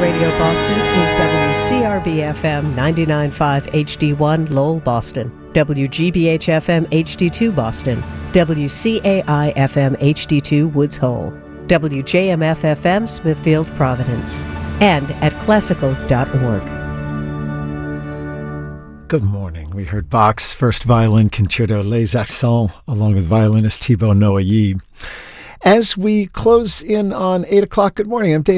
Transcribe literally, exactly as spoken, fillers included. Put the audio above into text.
Radio Boston is W C R B F M ninety-nine point five H D one Lowell, Boston, W G B H F M H D two Boston, W C A I F M H D two Woods Hole, W J M F F M Smithfield, Providence, and at classical dot org. Good morning. We heard Bach's First Violin Concerto Les Accents along with violinist Thibaut Noailly. As we close in on eight o'clock, good morning. I'm Dave